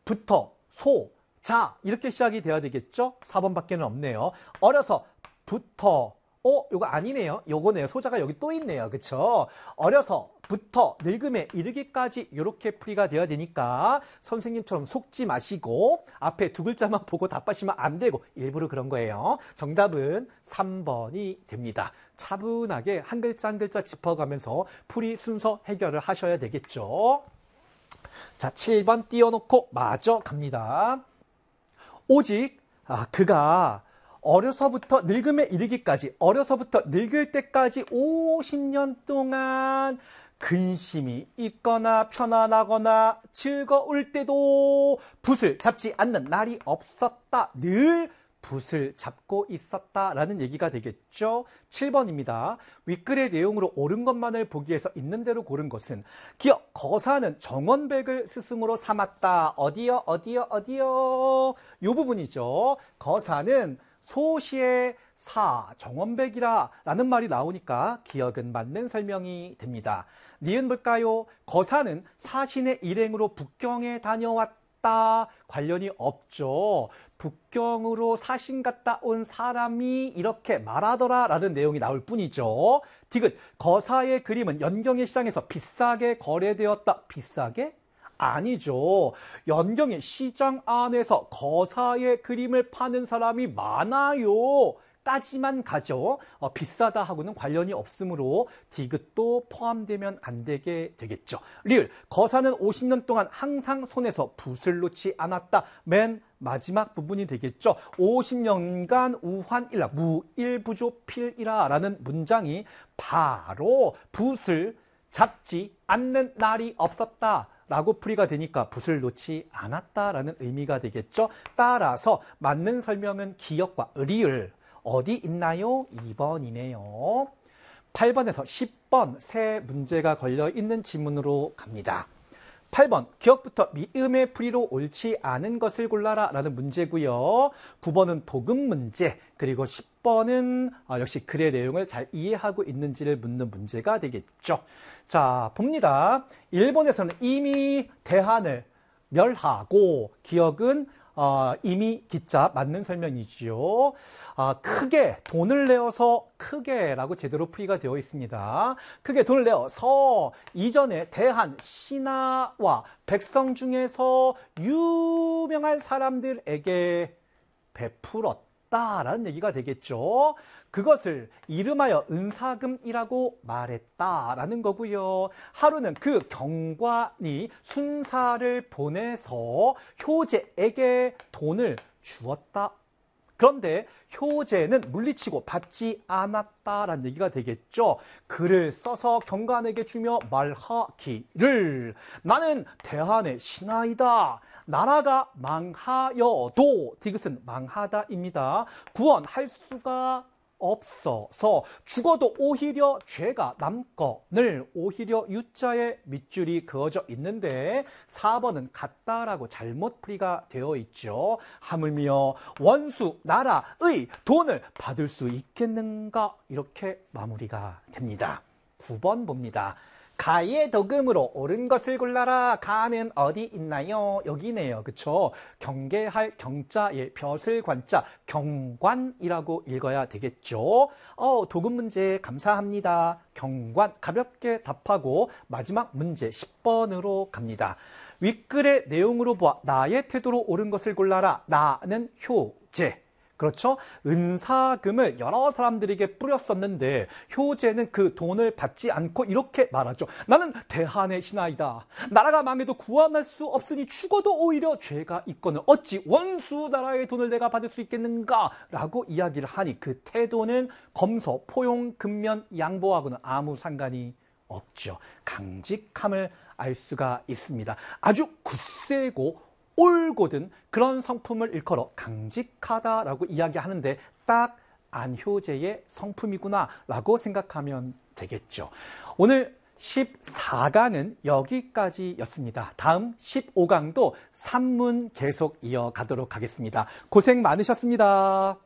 부터, 소, 자 이렇게 시작이 돼야 되겠죠? 4번밖에는 없네요. 어려서 부터 요거 아니네요. 요거네요. 소자가 여기 또 있네요. 그쵸? 어려서부터 늙음에 이르기까지 이렇게 풀이가 돼야 되니까 선생님처럼 속지 마시고 앞에 두 글자만 보고 답하시면 안 되고 일부러 그런 거예요. 정답은 3번이 됩니다. 차분하게 한 글자 한 글자 짚어가면서 풀이 순서 해결을 하셔야 되겠죠. 자, 7번 띄워놓고 마저 갑니다. 오직 그가 어려서부터 늙음에 이르기까지, 어려서부터 늙을 때까지 50년 동안 근심이 있거나 편안하거나 즐거울 때도 붓을 잡지 않는 날이 없었다. 늘 붓을 잡고 있었다라는 얘기가 되겠죠. 7번입니다. 윗글의 내용으로 옳은 것만을 보기 위해서 있는 대로 고른 것은 기억, 거사는 정원백을 스승으로 삼았다. 어디요? 요 부분이죠. 거사는 소시의 사, 정원백이라 라는 말이 나오니까 기억은 맞는 설명이 됩니다. 니은 볼까요? 거사는 사신의 일행으로 북경에 다녀왔다. 관련이 없죠. 북경으로 사신 갔다 온 사람이 이렇게 말하더라 라는 내용이 나올 뿐이죠. 디귿, 거사의 그림은 연경의 시장에서 비싸게 거래되었다. 비싸게? 아니죠. 연경의 시장 안에서 거사의 그림을 파는 사람이 많아요. 까지만 가죠. 비싸다 하고는 관련이 없으므로 디귿도 포함되면 안 되게 되겠죠. 리을, 거사는 50년 동안 항상 손에서 붓을 놓지 않았다. 맨 마지막 부분이 되겠죠. 50년간 우환일라, 무일부조필이라 라는 문장이 바로 붓을 잡지 않는 날이 없었다. 라고 풀이가 되니까 붓을 놓지 않았다라는 의미가 되겠죠. 따라서 맞는 설명은 기억과 리을 어디 있나요? 2번이네요. 8번에서 10번 세 문제가 걸려 있는 지문으로 갑니다. 8번 기억부터 미음의 풀이로 옳지 않은 것을 골라라 라는 문제고요. 9번은 도금 문제, 그리고 10번은 역시 글의 내용을 잘 이해하고 있는지를 묻는 문제가 되겠죠. 자, 봅니다. 1번에서는 이미 대한을 멸하고, 기억은 이미 기자 맞는 설명이지요. 크게 돈을 내어서 크게라고 제대로 풀이가 되어 있습니다. 크게 돈을 내어서 이전에 대한 신하와 백성 중에서 유명한 사람들에게 베풀었다라는 얘기가 되겠죠. 그것을 이름하여 은사금이라고 말했다라는 거고요. 하루는 그 경관이 순사를 보내서 효제에게 돈을 주었다. 그런데 효제는 물리치고 받지 않았다라는 얘기가 되겠죠. 글을 써서 경관에게 주며 말하기를 나는 대한의 신하이다. 나라가 망하여도, 디귿은 망하다입니다. 구원할 수가 없어서 죽어도 오히려 죄가 남건을, 오히려 유자에 밑줄이 그어져 있는데 4번은 같다라고 잘못 풀이가 되어 있죠. 하물며 원수 나라의 돈을 받을 수 있겠는가, 이렇게 마무리가 됩니다. 9번 봅니다. 가의 덕음으로 옳은 것을 골라라. 가는 어디 있나요? 여기네요. 그쵸? 경계할 경자의 벼슬 관자 경관이라고 읽어야 되겠죠. 도금 문제 감사합니다. 경관 가볍게 답하고 마지막 문제 10번으로 갑니다. 윗글의 내용으로 보아 나의 태도로 옳은 것을 골라라. 나는 효제. 그렇죠? 은사금을 여러 사람들에게 뿌렸었는데 효제는 그 돈을 받지 않고 이렇게 말하죠. 나는 대한의 신하이다. 나라가 망해도 구원할 수 없으니 죽어도 오히려 죄가 있거늘 어찌 원수 나라의 돈을 내가 받을 수 있겠는가? 라고 이야기를 하니 그 태도는 검서, 포용, 근면, 양보하고는 아무 상관이 없죠. 강직함을 알 수가 있습니다. 아주 굳세고 올곧은 그런 성품을 일컬어 강직하다라고 이야기하는데 딱 안효제의 성품이구나 라고 생각하면 되겠죠. 오늘 14강은 여기까지였습니다. 다음 15강도 산문 계속 이어가도록 하겠습니다. 고생 많으셨습니다.